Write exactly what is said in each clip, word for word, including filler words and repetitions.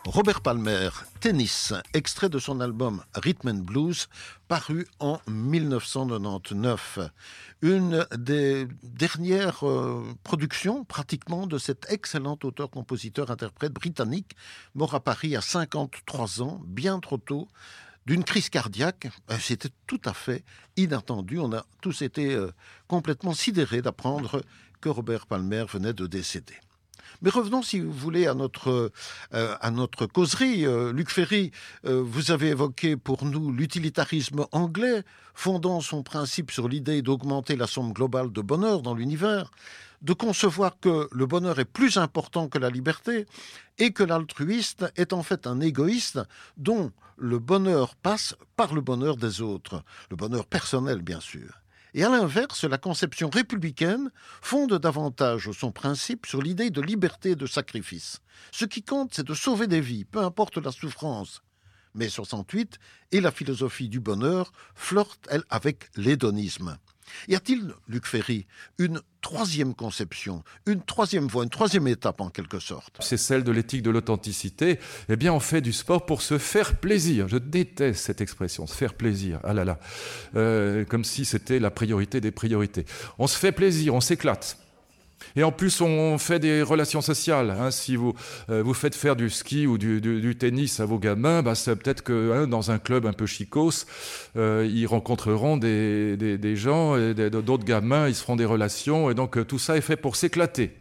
Robert Palmer, Tennis, extrait de son album Rhythm and Blues, paru en mille neuf cent quatre-vingt-dix-neuf. Une des dernières euh, productions, pratiquement, de cet excellent auteur-compositeur-interprète britannique, mort à Paris à cinquante-trois ans, bien trop tôt, d'une crise cardiaque. C'était tout à fait inattendu. On a tous été euh, complètement sidérés d'apprendre que Robert Palmer venait de décéder. Mais revenons, si vous voulez, à notre, euh, à notre causerie. Euh, Luc Ferry, euh, vous avez évoqué pour nous l'utilitarisme anglais, fondant son principe sur l'idée d'augmenter la somme globale de bonheur dans l'univers, de concevoir que le bonheur est plus important que la liberté et que l'altruiste est en fait un égoïste dont le bonheur passe par le bonheur des autres, le bonheur personnel bien sûr. Et à l'inverse, la conception républicaine fonde davantage son principe sur l'idée de liberté et de sacrifice. Ce qui compte, c'est de sauver des vies, peu importe la souffrance. Mais soixante-huit et la philosophie du bonheur flirtent, elle, avec l'hédonisme. Y a-t-il, Luc Ferry, une troisième conception, une troisième voie, une troisième étape en quelque sorte? C'est celle de l'éthique de l'authenticité. Eh bien, on fait du sport pour se faire plaisir. Je déteste cette expression, se faire plaisir. Ah là là, euh, comme si c'était la priorité des priorités. On se fait plaisir, on s'éclate. Et en plus, on fait des relations sociales. Hein. Si vous, euh, vous faites faire du ski ou du, du, du tennis à vos gamins, bah, c'est peut-être que hein, dans un club un peu chicos, euh, ils rencontreront des, des, des gens, et des, d'autres gamins, ils se feront des relations. Et donc, euh, tout ça est fait pour s'éclater.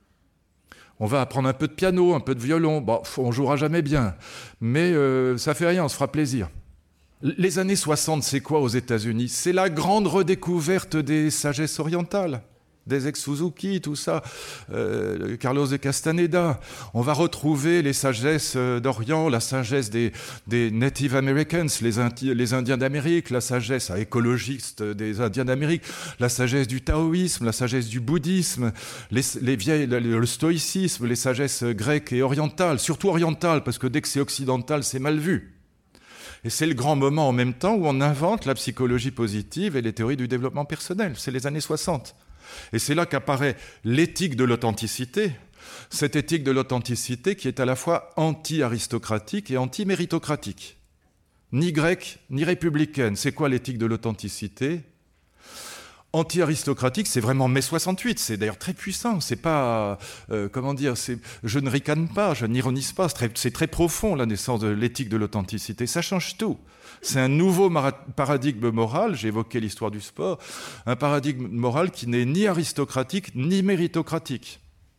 On va apprendre un peu de piano, un peu de violon. Bon, on jouera jamais bien. Mais euh, ça fait rien, on se fera plaisir. Les années soixante, c'est quoi aux États-Unis? C'est la grande redécouverte des sagesses orientales. Des ex-Suzuki, tout ça, euh, Carlos de Castaneda. On va retrouver les sagesses d'Orient, la sagesse des, des Native Americans, les, Indi- les Indiens d'Amérique, la sagesse écologiste des Indiens d'Amérique, la sagesse du taoïsme, la sagesse du bouddhisme, les, les vieilles, le, le stoïcisme, les sagesses grecques et orientales, surtout orientales, parce que dès que c'est occidental, c'est mal vu. Et c'est le grand moment en même temps où on invente la psychologie positive et les théories du développement personnel. C'est les années soixante. Et c'est là qu'apparaît l'éthique de l'authenticité, cette éthique de l'authenticité qui est à la fois anti-aristocratique et anti-méritocratique. Ni grecque, ni républicaine. C'est quoi l'éthique de l'authenticité ? Anti-aristocratique, c'est vraiment mai soixante-huit, c'est d'ailleurs très puissant, c'est pas, euh, comment dire, c'est, je ne ricane pas, je n'ironise pas, c'est très, c'est très profond la naissance de l'éthique de l'authenticité, ça change tout. C'est un nouveau mara- paradigme moral, j'ai évoqué l'histoire du sport, un paradigme moral qui n'est ni aristocratique ni méritocratique.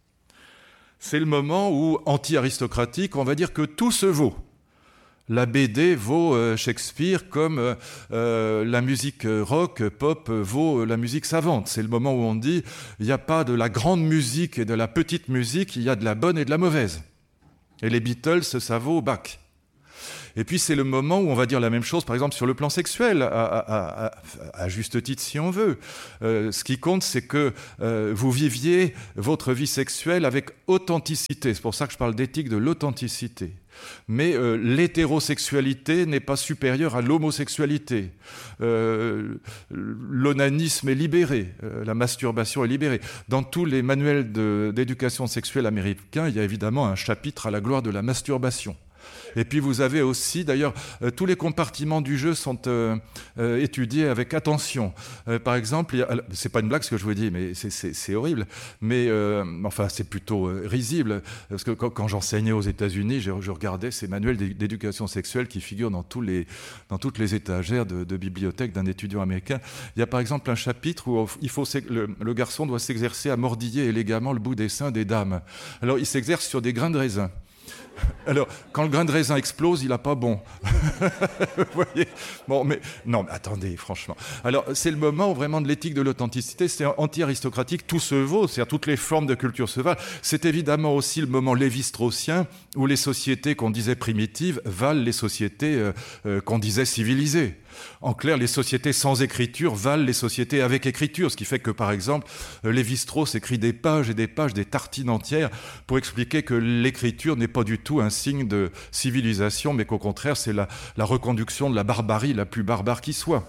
C'est le moment où, anti-aristocratique, on va dire que tout se vaut. La B D vaut euh, Shakespeare comme euh, euh, la musique rock, pop vaut euh, la musique savante. C'est le moment où on dit il n'y a pas de la grande musique et de la petite musique, il y a de la bonne et de la mauvaise. Et les Beatles, ça vaut Bach. Et puis c'est le moment où on va dire la même chose, par exemple, sur le plan sexuel, à, à, à, à juste titre si on veut. Euh, ce qui compte, c'est que euh, vous viviez votre vie sexuelle avec authenticité. C'est pour ça que je parle d'éthique de l'authenticité. Mais euh, l'hétérosexualité n'est pas supérieure à l'homosexualité. Euh, l'onanisme est libéré, euh, la masturbation est libérée. Dans tous les manuels de, d'éducation sexuelle américains, il y a évidemment un chapitre à la gloire de la masturbation. Et puis vous avez aussi, d'ailleurs, euh, tous les compartiments du jeu sont euh, euh, étudiés avec attention. Euh, par exemple, il y a, c'est pas une blague ce que je vous dis, mais c'est, c'est, c'est horrible. Mais euh, enfin, c'est plutôt euh, risible parce que quand, quand j'enseignais aux États-Unis, je, je regardais ces manuels d'éducation sexuelle qui figurent dans tous les, dans toutes les étagères de, de bibliothèque d'un étudiant américain. Il y a par exemple un chapitre où il faut le, le garçon doit s'exercer à mordiller élégamment le bout des seins des dames. Alors, il s'exerce sur des grains de raisin. Alors, quand le grain de raisin explose, il n'a pas bon. Vous voyez ? Bon, mais non, mais attendez, franchement. Alors, c'est le moment où, vraiment de l'éthique de l'authenticité, c'est anti-aristocratique, tout se vaut, c'est-à-dire toutes les formes de culture se valent. C'est évidemment aussi le moment lévi-straussien où les sociétés qu'on disait primitives valent les sociétés euh, euh, qu'on disait civilisées. En clair, les sociétés sans écriture valent les sociétés avec écriture, ce qui fait que, par exemple, Lévi-Strauss écrit des pages et des pages, des tartines entières, pour expliquer que l'écriture n'est pas du tout un signe de civilisation, mais qu'au contraire, c'est la, la reconduction de la barbarie la plus barbare qui soit.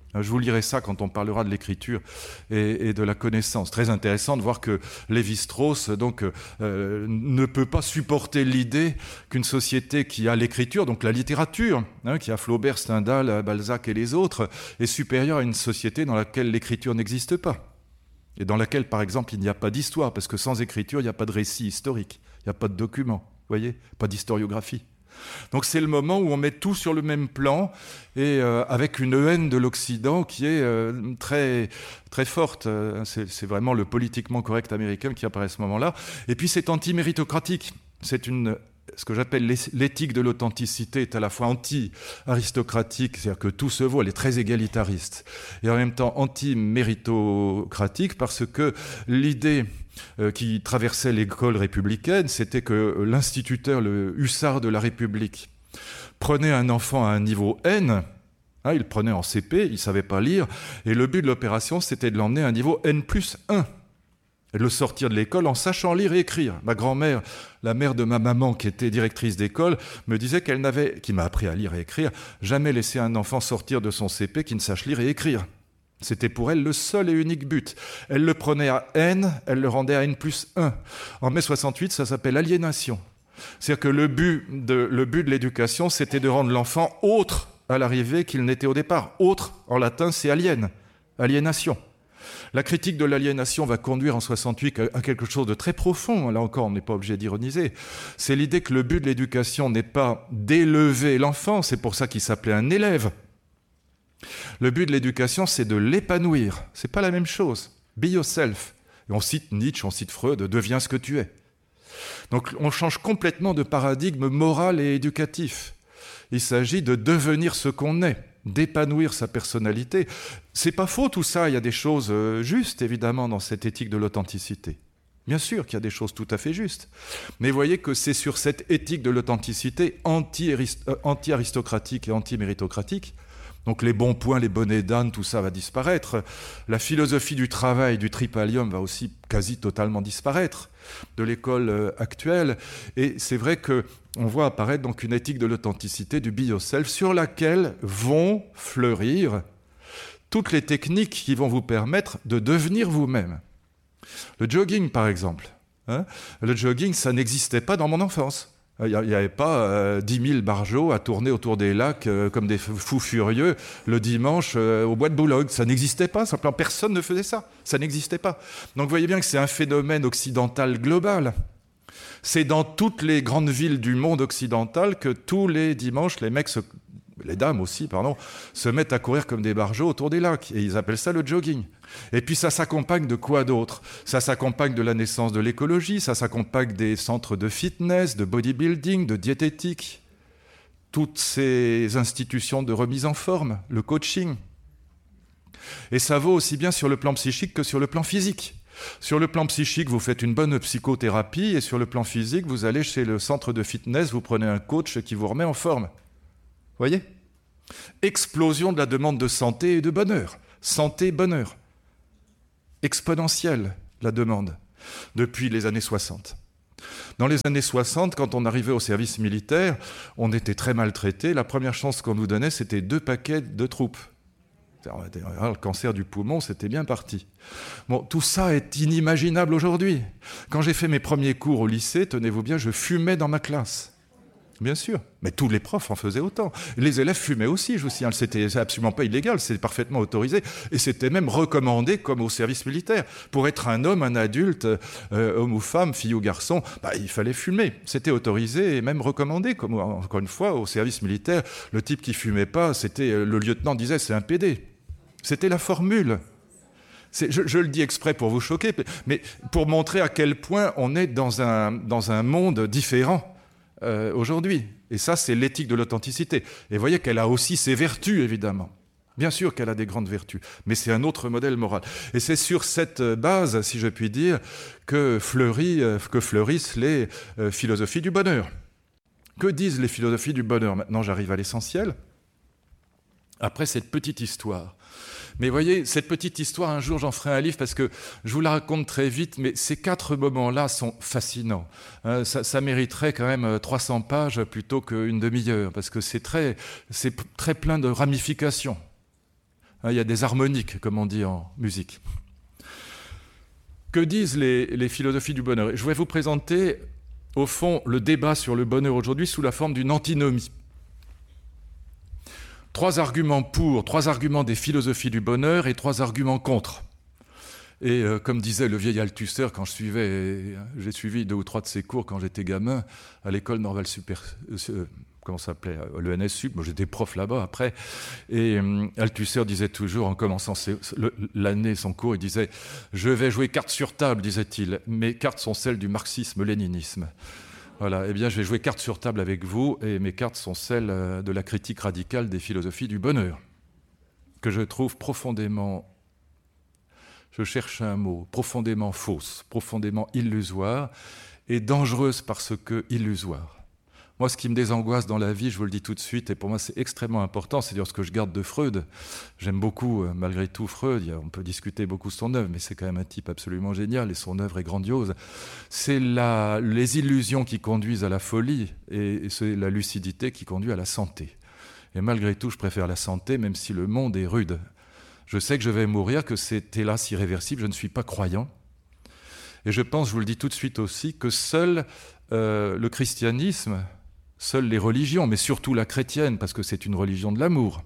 Je vous lirai ça quand on parlera de l'écriture et, et de la connaissance. Très intéressant de voir que Lévi-Strauss donc, euh, ne peut pas supporter l'idée qu'une société qui a l'écriture, donc la littérature, hein, qui a Flaubert, Stendhal, Balzac et les autres, est supérieure à une société dans laquelle l'écriture n'existe pas. Et dans laquelle, par exemple, il n'y a pas d'histoire, parce que sans écriture, il n'y a pas de récit historique, il n'y a pas de document, vous voyez, pas d'historiographie. Donc c'est le moment où on met tout sur le même plan et euh, avec une haine de l'Occident qui est euh, très, très forte. C'est, c'est vraiment le politiquement correct américain qui apparaît à ce moment-là. Et puis c'est anti-méritocratique. C'est une, ce que j'appelle l'éthique de l'authenticité est à la fois anti-aristocratique, c'est-à-dire que tout se vaut, elle est très égalitariste, et en même temps anti-méritocratique parce que l'idée qui traversait l'école républicaine, c'était que l'instituteur, le hussard de la République, prenait un enfant à un niveau N, hein, il le prenait en C P, il ne savait pas lire, et le but de l'opération, c'était de l'emmener à un niveau N plus un, et de le sortir de l'école en sachant lire et écrire. Ma grand-mère, la mère de ma maman, qui était directrice d'école, me disait qu'elle n'avait, qui m'a appris à lire et écrire, jamais laissé un enfant sortir de son C P qui ne sache lire et écrire. C'était pour elle le seul et unique but. Elle le prenait à N, elle le rendait à N plus un. En mai soixante-huit, ça s'appelle aliénation. C'est-à-dire que le but de, le but de l'éducation, c'était de rendre l'enfant autre à l'arrivée qu'il n'était au départ. Autre, en latin, c'est alien, aliénation. La critique de l'aliénation va conduire en soixante-huit à quelque chose de très profond. Là encore, on n'est pas obligé d'ironiser. C'est l'idée que le but de l'éducation n'est pas d'élever l'enfant, c'est pour ça qu'il s'appelait un élève. Le but de l'éducation, c'est de l'épanouir. C'est pas la même chose. Be yourself. Et on cite Nietzsche, on cite Freud, deviens ce que tu es. Donc on change complètement de paradigme moral et éducatif. Il s'agit de devenir ce qu'on est, d'épanouir sa personnalité. C'est pas faux tout ça, il y a des choses justes évidemment dans cette éthique de l'authenticité. Bien sûr qu'il y a des choses tout à fait justes. Mais voyez que c'est sur cette éthique de l'authenticité anti-aristocratique et anti-méritocratique. Donc les bons points, les bonnets d'âne, tout ça va disparaître. La philosophie du travail, du tripalium va aussi quasi totalement disparaître de l'école actuelle. Et c'est vrai qu'on voit apparaître donc une éthique de l'authenticité, du be yourself, sur laquelle vont fleurir toutes les techniques qui vont vous permettre de devenir vous-même. Le jogging, par exemple. Hein, le jogging, ça n'existait pas dans mon enfance. Il n'y avait pas euh, dix mille barjots à tourner autour des lacs euh, comme des fous furieux le dimanche euh, au bois de Boulogne. Ça n'existait pas, simplement personne ne faisait ça. Ça n'existait pas. Donc vous voyez bien que c'est un phénomène occidental global. C'est dans toutes les grandes villes du monde occidental que tous les dimanches, les mecs, se, les dames aussi, pardon, se mettent à courir comme des barjots autour des lacs. Et ils appellent ça le jogging. Et puis ça s'accompagne de quoi d'autre ? Ça s'accompagne de la naissance de l'écologie, ça s'accompagne des centres de fitness, de bodybuilding, de diététique, toutes ces institutions de remise en forme, le coaching. Et ça vaut aussi bien sur le plan psychique que sur le plan physique. Sur le plan psychique, vous faites une bonne psychothérapie et sur le plan physique, vous allez chez le centre de fitness, vous prenez un coach qui vous remet en forme. Vous voyez ? Explosion de la demande de santé et de bonheur. Santé, bonheur. Exponentielle, la demande, depuis les années soixante. Dans les années soixante, quand on arrivait au service militaire, on était très maltraité. La première chance qu'on nous donnait, c'était deux paquets de troupes. Le cancer du poumon, c'était bien parti. Bon, tout ça est inimaginable aujourd'hui. Quand j'ai fait mes premiers cours au lycée, tenez-vous bien, je fumais dans ma classe. Bien sûr, mais tous les profs en faisaient autant. Les élèves fumaient aussi, je vous signale, c'était absolument pas illégal, c'était parfaitement autorisé, et c'était même recommandé comme au service militaire. Pour être un homme, un adulte, euh, homme ou femme, fille ou garçon, bah, il fallait fumer. C'était autorisé et même recommandé, comme encore une fois, au service militaire, le type qui fumait pas, c'était, le lieutenant disait, c'est un pédé. C'était la formule. C'est, je, je le dis exprès pour vous choquer, mais pour montrer à quel point on est dans un, dans un monde différent. Euh, aujourd'hui. Et ça, c'est l'éthique de l'authenticité. Et vous voyez qu'elle a aussi ses vertus, évidemment. Bien sûr qu'elle a des grandes vertus, mais c'est un autre modèle moral. Et c'est sur cette base, si je puis dire, que, fleurit, que fleurissent les euh, philosophies du bonheur. Que disent les philosophies du bonheur ? Maintenant, j'arrive à l'essentiel. Après cette petite histoire. Mais voyez, cette petite histoire, un jour j'en ferai un livre parce que je vous la raconte très vite, mais ces quatre moments-là sont fascinants. Euh, ça, ça mériterait quand même trois cents pages plutôt qu'une demi-heure, parce que c'est très, c'est très plein de ramifications. Hein, il y a des harmoniques, comme on dit en musique. Que disent les, les philosophies du bonheur? Je vais vous présenter, au fond, le débat sur le bonheur aujourd'hui sous la forme d'une antinomie. Trois arguments pour, trois arguments des philosophies du bonheur et trois arguments contre. Et euh, comme disait le vieil Althusser, quand je suivais, j'ai suivi deux ou trois de ses cours quand j'étais gamin à l'école Norval Super, euh, comment ça s'appelait, le N S Sup, moi j'étais prof là-bas après, et euh, Althusser disait toujours, en commençant ses, le, l'année, son cours, il disait « Je vais jouer cartes sur table », disait-il, « mes cartes sont celles du marxisme-léninisme ». Voilà, eh bien, je vais jouer cartes sur table avec vous, et mes cartes sont celles de la critique radicale des philosophies du bonheur, que je trouve profondément, je cherche un mot, profondément fausse, profondément illusoire, et dangereuse parce que illusoire. Moi, ce qui me désangoisse dans la vie, je vous le dis tout de suite, et pour moi c'est extrêmement important, c'est dire ce que je garde de Freud. J'aime beaucoup, malgré tout, Freud. On peut discuter beaucoup de son œuvre, mais c'est quand même un type absolument génial, et son œuvre est grandiose. C'est la, les illusions qui conduisent à la folie, et c'est la lucidité qui conduit à la santé. Et malgré tout, je préfère la santé, même si le monde est rude. Je sais que je vais mourir, que c'est hélas irréversible, je ne suis pas croyant. Et je pense, je vous le dis tout de suite aussi, que seul euh, le christianisme... Seules les religions, mais surtout la chrétienne, parce que c'est une religion de l'amour.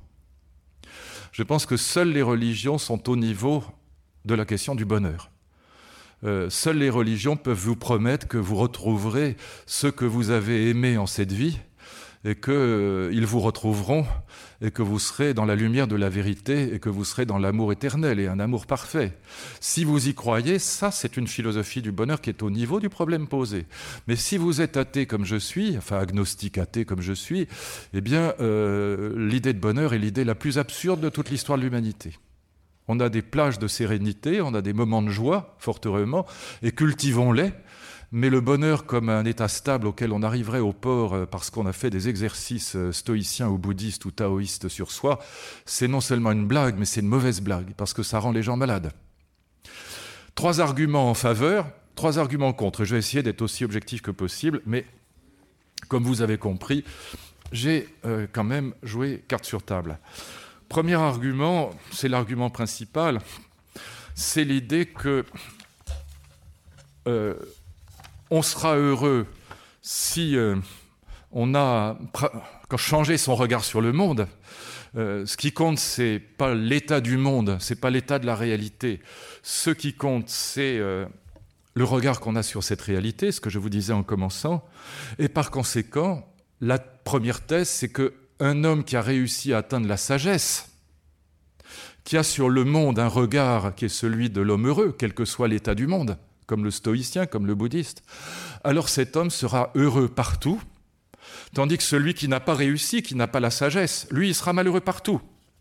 Je pense que seules les religions sont au niveau de la question du bonheur. Euh, seules les religions peuvent vous promettre que vous retrouverez ce que vous avez aimé en cette vie, et qu'ils euh, vous retrouveront, et que vous serez dans la lumière de la vérité, et que vous serez dans l'amour éternel, et un amour parfait. Si vous y croyez, ça c'est une philosophie du bonheur qui est au niveau du problème posé. Mais si vous êtes athée comme je suis, enfin agnostique athée comme je suis, eh bien euh, l'idée de bonheur est l'idée la plus absurde de toute l'histoire de l'humanité. On a des plages de sérénité, on a des moments de joie, fort heureusement, et cultivons-les. Mais le bonheur comme un état stable auquel on arriverait au port parce qu'on a fait des exercices stoïciens ou bouddhistes ou taoïstes sur soi, c'est non seulement une blague, mais c'est une mauvaise blague, parce que ça rend les gens malades. Trois arguments en faveur, trois arguments contre. Je vais essayer d'être aussi objectif que possible, mais comme vous avez compris, j'ai euh, quand même joué carte sur table. Premier argument, c'est l'argument principal, c'est l'idée que... Euh, On sera heureux si euh, on a quand changé son regard sur le monde. Euh, ce qui compte, c'est pas l'état du monde, c'est pas l'état de la réalité. Ce qui compte, c'est euh, le regard qu'on a sur cette réalité, ce que je vous disais en commençant. Et par conséquent, la première thèse, c'est qu'un homme qui a réussi à atteindre la sagesse, qui a sur le monde un regard qui est celui de l'homme heureux, quel que soit l'état du monde, comme le stoïcien, comme le bouddhiste, alors cet homme sera heureux partout, tandis que celui qui n'a pas réussi, qui n'a pas la sagesse, lui, il sera malheureux partout.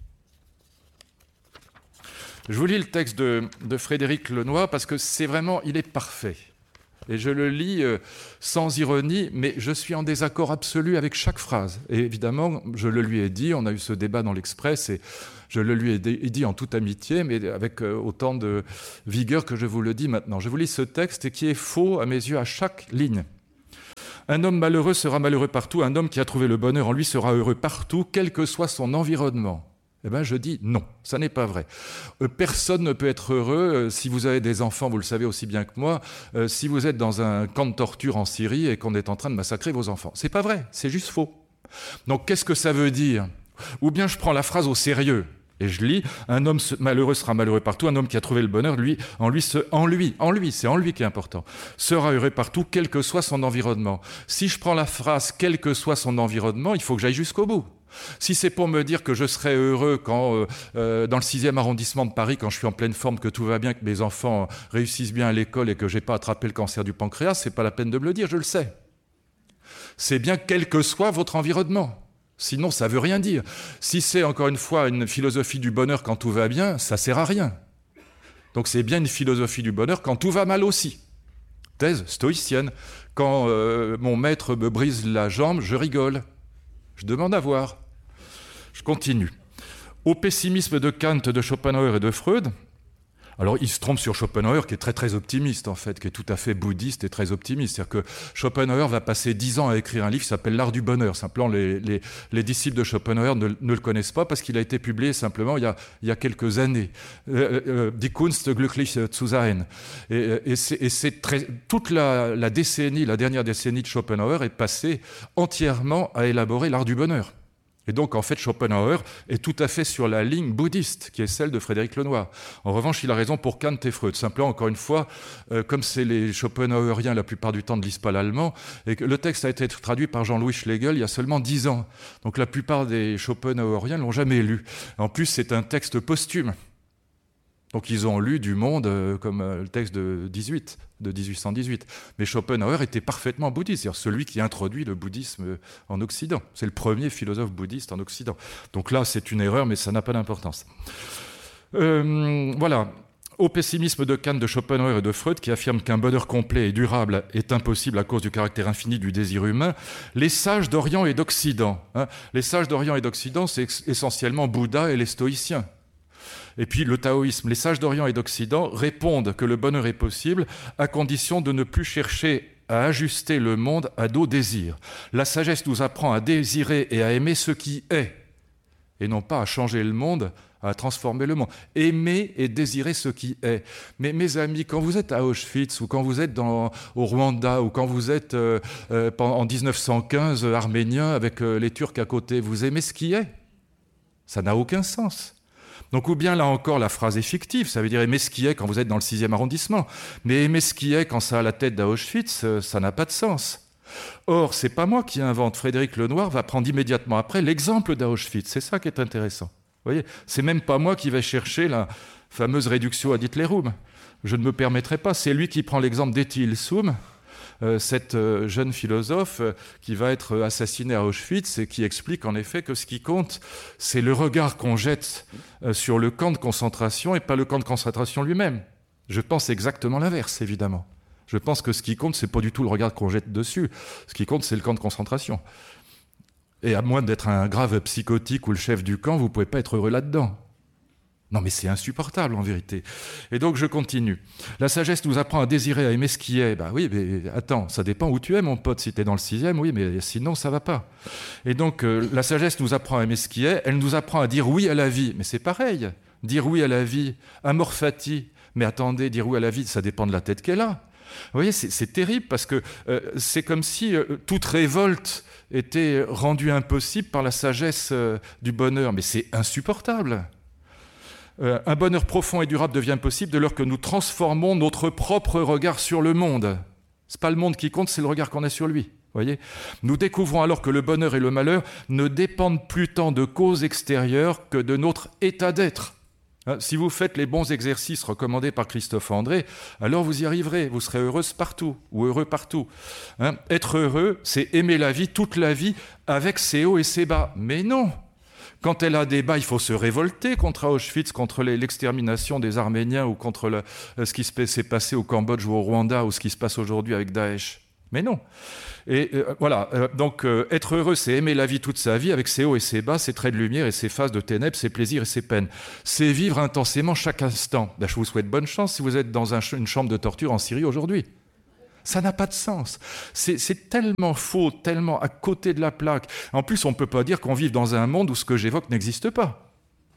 Je vous lis le texte de, de Frédéric Lenoir, parce que c'est vraiment, il est parfait. Et je le lis euh, sans ironie, mais je suis en désaccord absolu avec chaque phrase. Et évidemment, je le lui ai dit, on a eu ce débat dans l'Express, et je le lui ai dit en toute amitié, mais avec euh, autant de vigueur que je vous le dis maintenant. Je vous lis ce texte qui est faux à mes yeux à chaque ligne. Un homme malheureux sera malheureux partout, un homme qui a trouvé le bonheur en lui sera heureux partout, quel que soit son environnement. Eh bien, je dis non, ça n'est pas vrai. Euh, personne ne peut être heureux. Euh, si vous avez des enfants, vous le savez aussi bien que moi, euh, si vous êtes dans un camp de torture en Syrie et qu'on est en train de massacrer vos enfants. C'est pas vrai, c'est juste faux. Donc, qu'est-ce que ça veut dire? Ou bien je prends la phrase au sérieux et je lis, un homme malheureux sera malheureux partout, un homme qui a trouvé le bonheur, lui, en lui, se, en lui, en lui, c'est en lui qui est important, sera heureux partout, quel que soit son environnement. Si je prends la phrase, quel que soit son environnement, il faut que j'aille jusqu'au bout. Si c'est pour me dire que je serai heureux quand, euh, euh, dans le sixième arrondissement de Paris, quand je suis en pleine forme, que tout va bien, que mes enfants réussissent bien à l'école et que je n'ai pas attrapé le cancer du pancréas, c'est pas la peine de me le dire, je le sais. C'est bien quel que soit votre environnement. Sinon, ça ne veut rien dire. Si c'est, encore une fois, une philosophie du bonheur quand tout va bien, ça ne sert à rien. Donc c'est bien une philosophie du bonheur quand tout va mal aussi. Thèse stoïcienne. Quand euh, mon maître me brise la jambe, je rigole. Je demande à voir. Je continue. Au pessimisme de Kant, de Schopenhauer et de Freud, Alors, il se trompe sur Schopenhauer, qui est très très optimiste, en fait, qui est tout à fait bouddhiste et très optimiste. C'est-à-dire que Schopenhauer va passer dix ans à écrire un livre qui s'appelle L'Art du Bonheur. Simplement, les, les, les disciples de Schopenhauer ne, ne le connaissent pas parce qu'il a été publié simplement il y a, il y a quelques années. Euh, euh, Die Kunst, glücklich zu sein. Et, et c'est, et c'est très, toute la, la décennie, la dernière décennie de Schopenhauer est passée entièrement à élaborer l'art du bonheur. Et donc, en fait, Schopenhauer est tout à fait sur la ligne bouddhiste, qui est celle de Frédéric Lenoir. En revanche, il a raison pour Kant et Freud. Simplement, encore une fois, euh, comme c'est les Schopenhaueriens, la plupart du temps, ne lisent pas l'allemand, et que le texte a été traduit par Jean-Louis Schlegel il y a seulement dix ans. Donc, la plupart des Schopenhaueriens ne l'ont jamais lu. En plus, c'est un texte posthume. Donc, ils ont lu du Monde euh, comme euh, le texte de dix-huit, de dix-huit cent dix-huit. Mais Schopenhauer était parfaitement bouddhiste, c'est-à-dire celui qui introduit le bouddhisme en Occident. C'est le premier philosophe bouddhiste en Occident. Donc là, c'est une erreur, mais ça n'a pas d'importance. Euh, voilà. Au pessimisme de Kant, de Schopenhauer et de Freud, qui affirment qu'un bonheur complet et durable est impossible à cause du caractère infini du désir humain, les sages d'Orient et d'Occident, hein, les sages d'Orient et d'Occident, c'est essentiellement Bouddha et les stoïciens. Et puis le taoïsme, les sages d'Orient et d'Occident répondent que le bonheur est possible à condition de ne plus chercher à ajuster le monde à nos désirs. La sagesse nous apprend à désirer et à aimer ce qui est, et non pas à changer le monde, à transformer le monde. Aimer et désirer ce qui est. Mais mes amis, quand vous êtes à Auschwitz, ou quand vous êtes dans, au Rwanda, ou quand vous êtes euh, euh, en dix-neuf cent quinze euh, arménien avec euh, les Turcs à côté, vous aimez ce qui est? Ça n'a aucun sens. Donc, ou bien, là encore, la phrase est fictive, ça veut dire aimer ce qui est quand vous êtes dans le sixième arrondissement. Mais aimer ce qui est quand ça a la tête d'Auschwitz, ça n'a pas de sens. Or, c'est pas moi qui invente. Frédéric Lenoir va prendre immédiatement après l'exemple d'Auschwitz. C'est ça qui est intéressant. Vous voyez, c'est même pas moi qui vais chercher la fameuse réduction ad litterum. Je ne me permettrai pas. C'est lui qui prend l'exemple d'Etty Hillesum, Euh, cette euh, jeune philosophe euh, qui va être assassinée à Auschwitz et qui explique en effet que ce qui compte, c'est le regard qu'on jette euh, sur le camp de concentration et pas le camp de concentration lui-même. Je pense exactement l'inverse, évidemment. Je pense que ce qui compte, c'est pas du tout le regard qu'on jette dessus. Ce qui compte, c'est le camp de concentration. Et à moins d'être un grave psychotique ou le chef du camp, vous pouvez pas être heureux là-dedans. Non, mais c'est insupportable, en vérité. Et donc, je continue. La sagesse nous apprend à désirer, à aimer ce qui est. Ben oui, mais attends, ça dépend où tu es, mon pote. Si tu es dans le sixième, oui, mais sinon, ça va pas. Et donc, euh, la sagesse nous apprend à aimer ce qui est. Elle nous apprend à dire oui à la vie. Mais c'est pareil. Dire oui à la vie. Amor fati. Mais attendez, dire oui à la vie, ça dépend de la tête qu'elle a. Vous voyez, c'est, c'est terrible parce que euh, c'est comme si euh, toute révolte était rendue impossible par la sagesse euh, du bonheur. Mais c'est insupportable. Euh, un bonheur profond et durable devient possible dès lors que nous transformons notre propre regard sur le monde. Ce n'est pas le monde qui compte, c'est le regard qu'on a sur lui. Voyez ? Nous découvrons alors que le bonheur et le malheur ne dépendent plus tant de causes extérieures que de notre état d'être. Hein, si vous faites les bons exercices recommandés par Christophe André, alors vous y arriverez, vous serez heureuse partout, ou heureux partout. Hein, être heureux, c'est aimer la vie, toute la vie, avec ses hauts et ses bas. Mais non ! Quand elle a des bas, il faut se révolter contre Auschwitz, contre les, l'extermination des Arméniens ou contre le, ce qui s'est passé au Cambodge ou au Rwanda ou ce qui se passe aujourd'hui avec Daesh. Mais non. Et euh, voilà, euh, donc euh, être heureux, c'est aimer la vie toute sa vie avec ses hauts et ses bas, ses traits de lumière et ses phases de ténèbres, ses plaisirs et ses peines. C'est vivre intensément chaque instant. Ben, je vous souhaite bonne chance si vous êtes dans un, une chambre de torture en Syrie aujourd'hui. Ça n'a pas de sens. C'est, c'est tellement faux, tellement à côté de la plaque. En plus, on ne peut pas dire qu'on vive dans un monde où ce que j'évoque n'existe pas.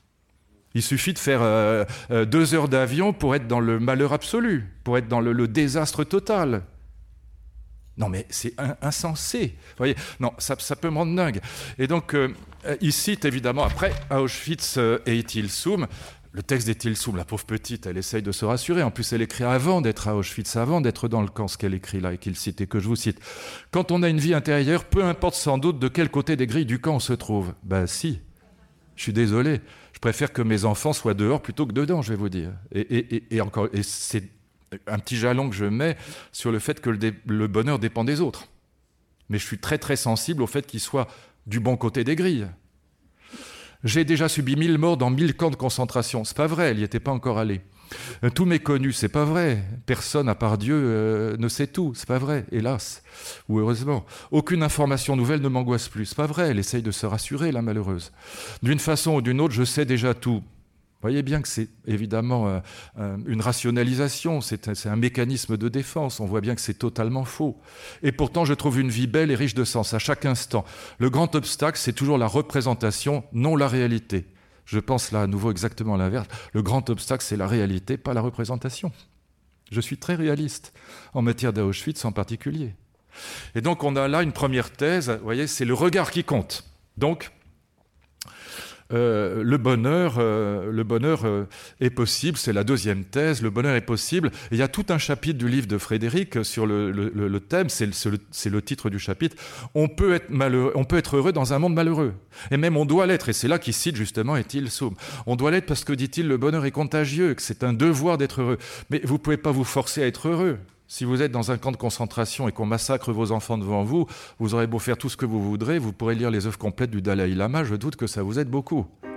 Il suffit de faire euh, euh, deux heures d'avion pour être dans le malheur absolu, pour être dans le, le désastre total. Non, mais c'est in- insensé. Vous voyez, non, ça, ça peut me rendre dingue. Et donc, euh, il cite évidemment, après, Auschwitz euh, et Etty Hillesum, le texte d'Etty Hillesum, la pauvre petite, elle essaye de se rassurer. En plus, elle écrit avant d'être à Auschwitz, avant d'être dans le camp, ce qu'elle écrit là et qu'il cite et que je vous cite. Quand on a une vie intérieure, peu importe sans doute de quel côté des grilles du camp on se trouve. Ben si, je suis désolé. Je préfère que mes enfants soient dehors plutôt que dedans, je vais vous dire. Et, et, et, et encore, et c'est un petit jalon que je mets sur le fait que le, dé, le bonheur dépend des autres. Mais je suis très très sensible au fait qu'ils soient du bon côté des grilles. J'ai déjà subi mille morts dans mille camps de concentration. C'est pas vrai, elle n'y était pas encore allée. Euh, tout m'est connu, c'est pas vrai. Personne, à part Dieu, euh, ne sait tout. C'est pas vrai, hélas. Ou heureusement. Aucune information nouvelle ne m'angoisse plus. C'est pas vrai, elle essaye de se rassurer, la malheureuse. D'une façon ou d'une autre, je sais déjà tout. voyez bien que c'est évidemment euh, euh, une rationalisation, c'est, c'est un mécanisme de défense. On voit bien que c'est totalement faux. Et pourtant, je trouve une vie belle et riche de sens à chaque instant. Le grand obstacle, c'est toujours la représentation, non la réalité. Je pense là à nouveau exactement l'inverse. Le grand obstacle, c'est la réalité, pas la représentation. Je suis très réaliste, en matière d'Auschwitz en particulier. Et donc, on a là une première thèse, vous voyez, c'est le regard qui compte. Donc, Euh, le bonheur, euh, le bonheur euh, est possible, c'est la deuxième thèse, le bonheur est possible. Et il y a tout un chapitre du livre de Frédéric sur le, le, le thème, c'est le, c'est, le, c'est le titre du chapitre, on peut, être malheureux, on peut être heureux dans un monde malheureux. Et même on doit l'être, et c'est là qu'il cite justement Étienne Soum. On doit l'être parce que, dit-il, le bonheur est contagieux, que c'est un devoir d'être heureux. Mais vous ne pouvez pas vous forcer à être heureux. Si vous êtes dans un camp de concentration et qu'on massacre vos enfants devant vous, vous aurez beau faire tout ce que vous voudrez, vous pourrez lire les œuvres complètes du Dalai Lama, je doute que ça vous aide beaucoup.